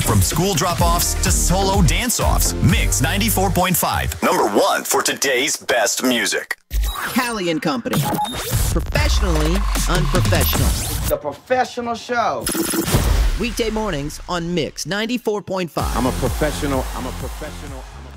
From school drop-offs to solo dance-offs, Mix 94.5. Number one for today's best music. Callie and Company. Professionally unprofessional. The Professional Show. Weekday mornings on Mix 94.5. I'm a professional.